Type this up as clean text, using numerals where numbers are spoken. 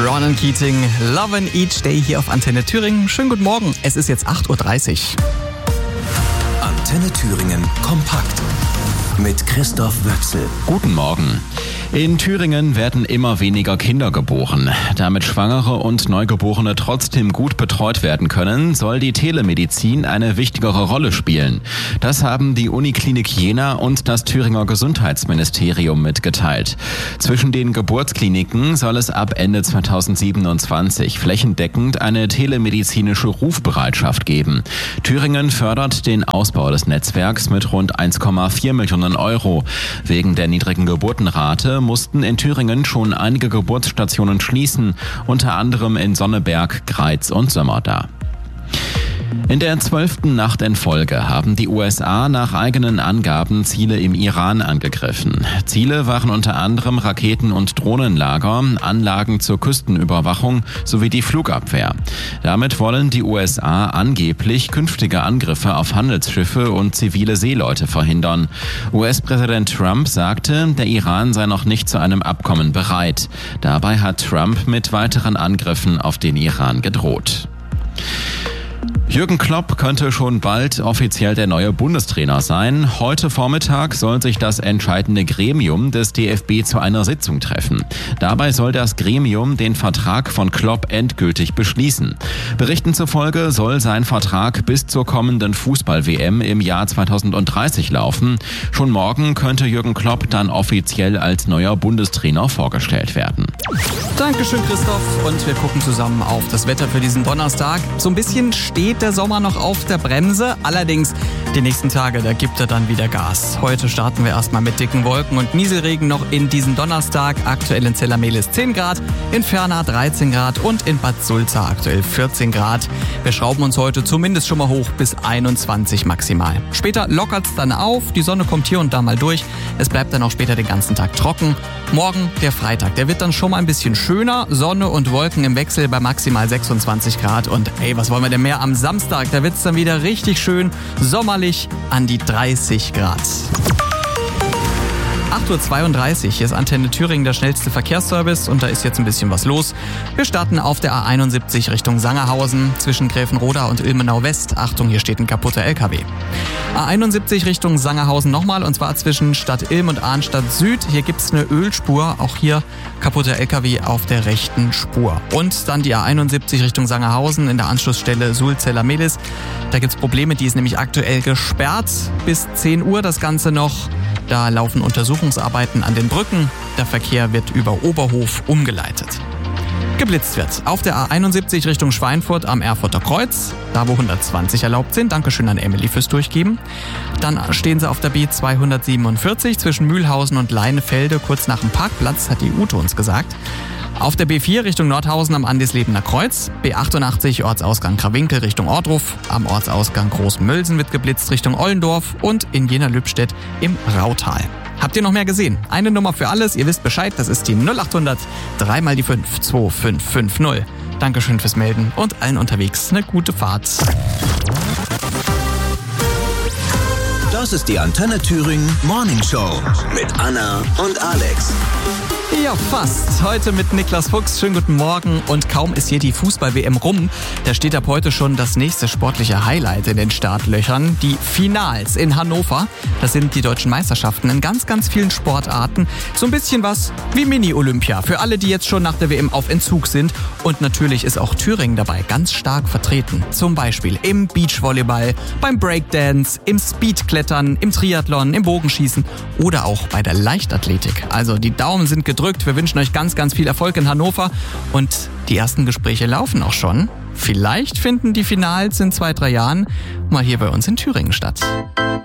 Ronan Keating, Lovin' Each Day hier auf Antenne Thüringen. Schönen guten Morgen, es ist jetzt 8.30 Uhr. Antenne Thüringen kompakt mit Christoph Wöchsel. Guten Morgen. In Thüringen werden immer weniger Kinder geboren. Damit Schwangere und Neugeborene trotzdem gut betreut werden können, soll die Telemedizin eine wichtigere Rolle spielen. Das haben die Uniklinik Jena und das Thüringer Gesundheitsministerium mitgeteilt. Zwischen den Geburtskliniken soll es ab Ende 2027 flächendeckend eine telemedizinische Rufbereitschaft geben. Thüringen fördert den Ausbau des Netzwerks mit rund 1,4 Millionen Euro. Wegen der niedrigen Geburtenrate mussten in Thüringen schon einige Geburtsstationen schließen, unter anderem in Sonneberg, Greiz und Sömmerda. In der 12. Nacht in Folge haben die USA nach eigenen Angaben Ziele im Iran angegriffen. Ziele waren unter anderem Raketen- und Drohnenlager, Anlagen zur Küstenüberwachung sowie die Flugabwehr. Damit wollen die USA angeblich künftige Angriffe auf Handelsschiffe und zivile Seeleute verhindern. US-Präsident Trump sagte, der Iran sei noch nicht zu einem Abkommen bereit. Dabei hat Trump mit weiteren Angriffen auf den Iran gedroht. Jürgen Klopp könnte schon bald offiziell der neue Bundestrainer sein. Heute Vormittag soll sich das entscheidende Gremium des DFB zu einer Sitzung treffen. Dabei soll das Gremium den Vertrag von Klopp endgültig beschließen. Berichten zufolge soll sein Vertrag bis zur kommenden Fußball-WM im Jahr 2030 laufen. Schon morgen könnte Jürgen Klopp dann offiziell als neuer Bundestrainer vorgestellt werden. Dankeschön, Christoph. Und wir gucken zusammen auf das Wetter für diesen Donnerstag. So ein bisschen steht der Sommer noch auf der Bremse. Allerdings, die nächsten Tage, da gibt er dann wieder Gas. Heute starten wir erstmal mit dicken Wolken und Nieselregen noch in diesen Donnerstag. Aktuell in Zellermelis 10 Grad, in Ferna 13 Grad und in Bad Sulza aktuell 14 Grad. Wir schrauben uns heute zumindest schon mal hoch bis 21 maximal. Später lockert es dann auf, die Sonne kommt hier und da mal durch. Es bleibt dann auch später den ganzen Tag trocken. Morgen, der Freitag, der wird dann schon mal ein bisschen schöner. Sonne und Wolken im Wechsel bei maximal 26 Grad. Und was wollen wir denn mehr am Samstag? Da wird es dann wieder richtig schön sommerlich an die 30 Grad. 8.32 Uhr, hier ist Antenne Thüringen, der schnellste Verkehrsservice und da ist jetzt ein bisschen was los. Wir starten auf der A71 Richtung Sangerhausen zwischen Gräfenroda und Ilmenau West. Achtung, hier steht ein kaputter LKW. A71 Richtung Sangerhausen nochmal und zwar zwischen Stadt Ilm und Arnstadt Süd. Hier gibt's eine Ölspur, auch hier kaputter LKW auf der rechten Spur. Und dann die A71 Richtung Sangerhausen in der Anschlussstelle Suhl-Zellermelis. Da gibt's Probleme, die ist nämlich aktuell gesperrt. Bis 10 Uhr das Ganze noch. Da laufen Untersuchungsarbeiten an den Brücken. Der Verkehr wird über Oberhof umgeleitet. Geblitzt wird auf der A71 Richtung Schweinfurt am Erfurter Kreuz, da wo 120 erlaubt sind. Dankeschön an Emily fürs Durchgeben. Dann stehen sie auf der B247 zwischen Mühlhausen und Leinefelde, kurz nach dem Parkplatz, hat die Ute uns gesagt. Auf der B4 Richtung Nordhausen am Andislebener Kreuz, B88 Ortsausgang Krawinkel Richtung Ohrdruf, am Ortsausgang Großmölsen wird geblitzt Richtung Ollendorf und in Jena-Lübstedt im Rautal. Habt ihr noch mehr gesehen? Eine Nummer für alles, ihr wisst Bescheid, das ist die 0800 3 mal die 5 2550. Dankeschön fürs Melden und allen unterwegs eine gute Fahrt. Das ist die Antenne Thüringen Morning Show mit Anna und Alex. Ja, fast. Heute mit Niklas Fuchs. Schönen guten Morgen. Und kaum ist hier die Fußball-WM rum, da steht ab heute schon das nächste sportliche Highlight in den Startlöchern. Die Finals in Hannover. Das sind die deutschen Meisterschaften in ganz, ganz vielen Sportarten. So ein bisschen was wie Mini-Olympia. Für alle, die jetzt schon nach der WM auf Entzug sind. Und natürlich ist auch Thüringen dabei ganz stark vertreten. Zum Beispiel im Beachvolleyball, beim Breakdance, im Speedklettern, im Triathlon, im Bogenschießen oder auch bei der Leichtathletik. Also die Daumen sind gedrückt. Wir wünschen euch ganz, ganz viel Erfolg in Hannover und die ersten Gespräche laufen auch schon. Vielleicht finden die Finals in 2-3 Jahren mal hier bei uns in Thüringen statt.